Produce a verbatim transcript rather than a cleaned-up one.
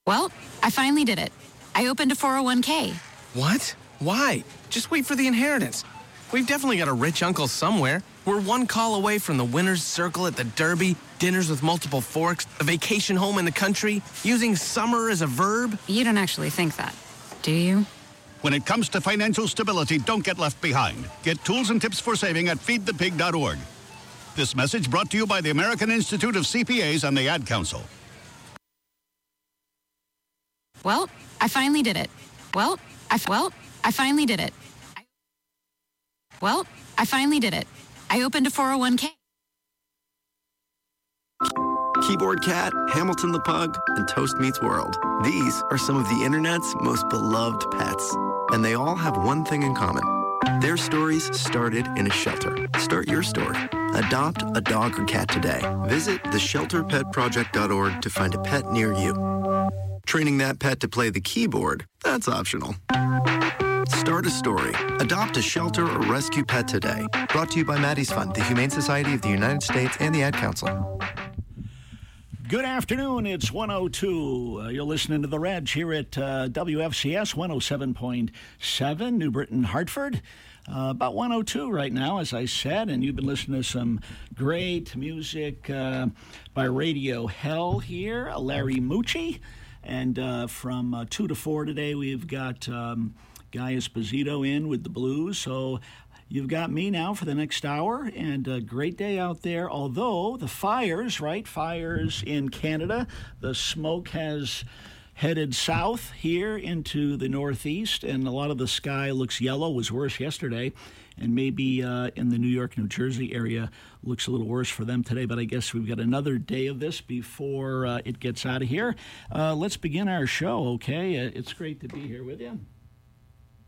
Well, I finally did it. I opened a four oh one k. What? Why? Just wait for the inheritance. We've definitely got a rich uncle somewhere. We're one call away from the winner's circle at the Derby, dinners with multiple forks, a vacation home in the country, using summer as a verb. You don't actually think that, do you? When it comes to financial stability, don't get left behind. Get tools and tips for saving at feed the pig dot org. This message brought to you by the American Institute of C P As and the Ad Council. Well, I finally did it. Well, I f- well, I finally did it. I- well, I finally did it. I opened a four oh one k. Keyboard Cat, Hamilton the Pug, and Toast Meets World. These are some of the internet's most beloved pets. And they all have one thing in common. Their stories started in a shelter. Start your story. Adopt a dog or cat today. Visit the shelter pet project dot org to find a pet near you. Training that pet to play the keyboard, that's optional. Start a story. Adopt a shelter or rescue pet today. Brought to you by Maddie's Fund, the Humane Society of the United States, and the Ad Council. Good afternoon. It's one oh two. Uh, you're listening to The Reg here at uh, W F C S one oh seven point seven, New Britain, Hartford. Uh, about one oh two right now, as I said, and you've been listening to some great music uh, by Radio Hell here, Larry Mucci. And uh, from uh, two to four today, we've got um, Guy Esposito in with the blues. So you've got me now for the next hour, and a great day out there. Although the fires, right, fires in Canada, the smoke has headed south here into the northeast, and a lot of the sky looks yellow. It was worse yesterday, and maybe uh, in the New York, New Jersey area looks a little worse for them today, but I guess we've got another day of this before uh, it gets out of here. Uh, let's begin our show, okay? Uh, it's great to be here with you.